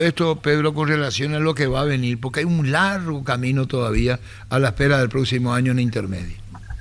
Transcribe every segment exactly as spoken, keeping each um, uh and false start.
Esto, Pedro, con relación a lo que va a venir, porque hay un largo camino todavía a la espera del próximo año en intermedio.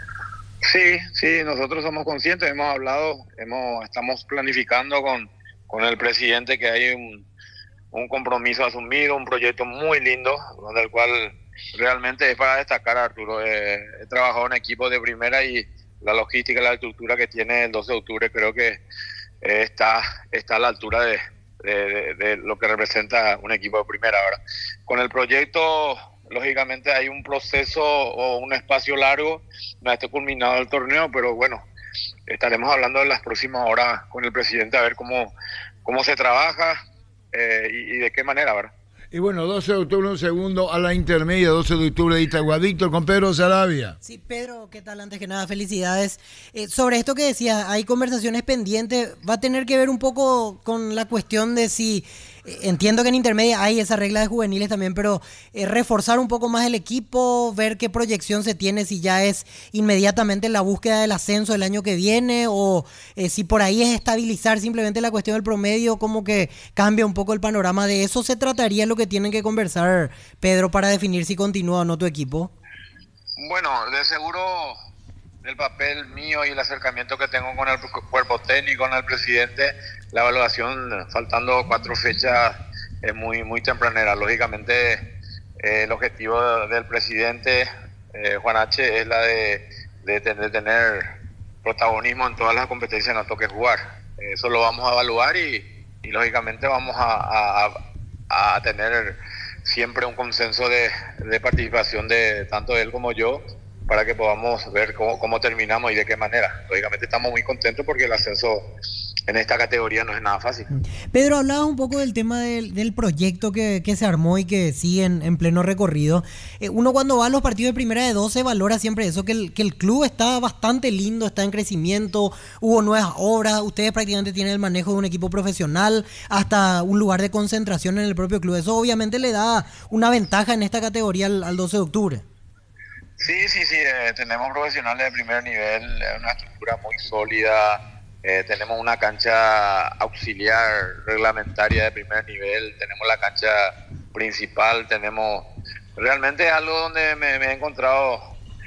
Sí, sí, nosotros somos conscientes, hemos hablado, hemos, estamos planificando con, con el presidente que hay un, un compromiso asumido, un proyecto muy lindo, donde el cual realmente es para destacar, Arturo. Eh, he trabajado en equipos de primera y la logística y la estructura que tiene el doce de octubre creo que eh, está, está a la altura de, de, de, de lo que representa un equipo de primera. Ahora, con el proyecto, lógicamente hay un proceso o un espacio largo, no está culminado el torneo, pero bueno, estaremos hablando en las próximas horas con el presidente a ver cómo, cómo se trabaja eh, y, y de qué manera, ¿verdad? Y bueno, doce de octubre, un segundo a la intermedia, doce de octubre de Itagua. Víctor, con Pedro Saravia. Sí, Pedro, ¿qué tal? Antes que nada, felicidades. Eh, sobre esto que decías, hay conversaciones pendientes, va a tener que ver un poco con la cuestión de si, eh, entiendo que en intermedia hay esa regla de juveniles también, pero eh, reforzar un poco más el equipo, ver qué proyección se tiene, si ya es inmediatamente la búsqueda del ascenso el año que viene, o eh, si por ahí es estabilizar simplemente la cuestión del promedio, como que cambia un poco el panorama. De eso se trataría lo que tienen que conversar, Pedro, para definir si continúa o no tu equipo. Bueno, de seguro el papel mío y el acercamiento que tengo con el cuerpo técnico, con el presidente, la evaluación faltando cuatro fechas es muy, muy tempranera. Lógicamente eh, el objetivo del presidente eh, Juan H. es la de, de, de tener protagonismo en todas las competencias que nos toque jugar. Eso lo vamos a evaluar y, y lógicamente vamos a, a a tener siempre un consenso de, de participación de tanto él como yo para que podamos ver cómo, cómo terminamos y de qué manera. Lógicamente estamos muy contentos porque el ascenso en esta categoría no es nada fácil. Pedro, hablabas un poco del tema del, del proyecto que, que se armó y que sigue en, en pleno recorrido. Eh, uno cuando va a los partidos de primera de doce valora siempre eso, que el, que el club está bastante lindo, está en crecimiento, hubo nuevas obras, ustedes prácticamente tienen el manejo de un equipo profesional, hasta un lugar de concentración en el propio club. Eso obviamente le da una ventaja en esta categoría al, al doce de octubre. Sí, sí, sí, eh, tenemos profesionales de primer nivel, eh, una estructura muy sólida, eh, tenemos una cancha auxiliar reglamentaria de primer nivel, tenemos la cancha principal, tenemos realmente algo donde me, me he encontrado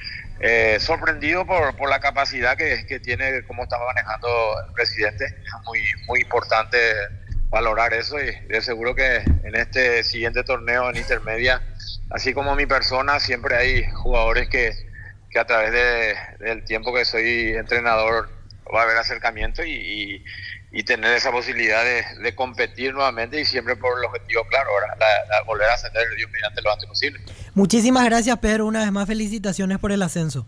eh, sorprendido por, por la capacidad que, que tiene, cómo está manejando el presidente. Es muy, muy importante valorar eso y de seguro que en este siguiente torneo en intermedia, así como mi persona, siempre hay jugadores que, que a través de, del tiempo que soy entrenador va a haber acercamiento y, y, y tener esa posibilidad de, de competir nuevamente y siempre por el objetivo claro, ahora la, la volver a ascender Dios mediante lo antes posible. Muchísimas gracias, Pedro. Una vez más, felicitaciones por el ascenso.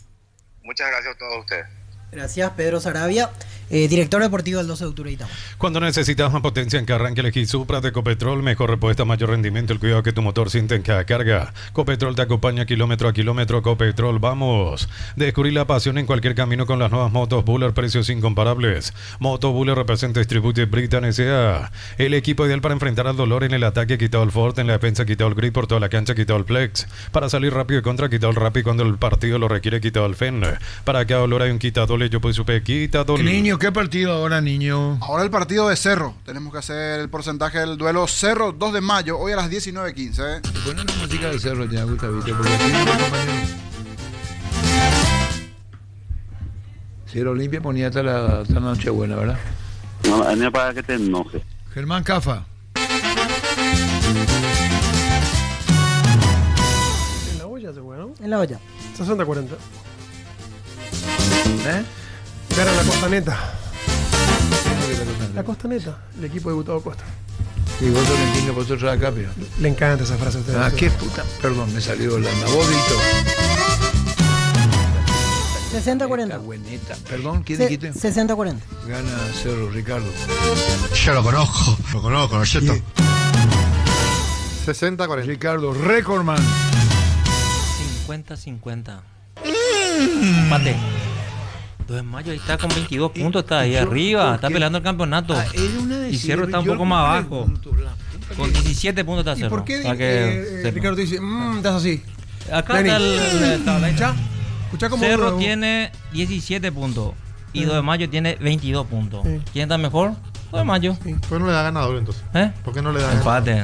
Muchas gracias a todos ustedes. Gracias, Pedro Saravia, eh, director deportivo del doce de octubre de Itagua. Cuando necesitas más potencia en que arranque, elegí Supra de Ecopetrol, mejor repuesta, mayor rendimiento, el cuidado que tu motor siente en cada carga. Ecopetrol te acompaña kilómetro a kilómetro. Ecopetrol, vamos. Descubrir la pasión en cualquier camino con las nuevas motos Buller, precios incomparables. Moto Buller representa Distribute Britain S A. El equipo ideal para enfrentar al dolor en el ataque, quitado el forte, en la defensa, quitado el grip, por toda la cancha, quitado el flex. Para salir rápido y contra, quitado el rápido cuando el partido lo requiere, quitado el fen. Para cada dolor hay un quitadole, yo pues supe, quitadole. Niño, ¿qué partido ahora, niño? Ahora el partido de Cerro. Tenemos que hacer el porcentaje del duelo Cerro dos de mayo, hoy a las diecinueve quince. ¿eh? Bueno, una música de Cerro, ya, Gustavito, porque aquí no, compañero. Cielo Olimpia ponía hasta la, hasta la noche buena, ¿verdad? No, a mí me parece que te enoje. Germán Cafa. En la olla se fue, ¿no? En la olla. sesenta cuarenta. ¿Eh? Gana la Costaneta. La Costaneta, el equipo de Gustavo Costa. Y vos Tolentino, vosotros acá, pero... Le encanta esa frase a ustedes. Ah, qué puta. Perdón, me salió la vos, Víctor. sesenta cuarenta. Bueneta. Perdón, ¿quién Se- dijiste? sesenta cuarenta. Gana Cerro, Ricardo. Yo lo conozco, lo conozco, ¿no es cierto? sesenta cuarenta. Ricardo, Recordman. cincuenta cincuenta. Empate. dos de mayo ahí está con veintidós puntos, está ahí yo- arriba, está porque- peleando el campeonato. Ah, era una Y Cerro está un yo poco me más abajo. pregunto, la puta Con que- diecisiete puntos está ¿Y Cerro. por qué para eh, que eh, sepa. Ricardo te dice, mmm, estás así? Acá Vení. está el, el tabla. ¿Escuchá? ¿Escuchá cómo Cerro uno- tiene diecisiete puntos y Sí. dos de mayo tiene veintidós puntos. Sí. ¿Quién está mejor? dos de mayo. Sí. ¿Por qué no le da ganador entonces? ¿Eh? ¿Por qué no le da Empate. ganador?